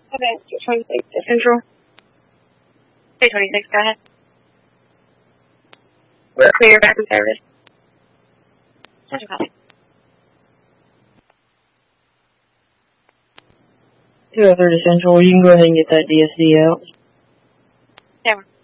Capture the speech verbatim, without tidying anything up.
Okay, two twenty-six to Central. two twenty-six, go ahead. We're clear back in service. Central copy. two oh three to Central, you can go ahead and get that D S D out. Yeah.